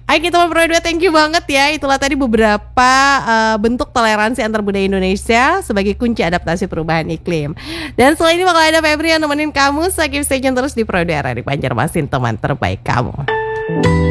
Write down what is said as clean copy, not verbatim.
Oke teman Pro 2, thank you banget ya. Itulah tadi beberapa bentuk toleransi antar budaya Indonesia sebagai kunci adaptasi perubahan iklim. Dan setelah ini bakal ada Febri yang nemenin kamu. So keep stay tune terus di Pro 2 RRI Banjarmasin, teman terbaik kamu.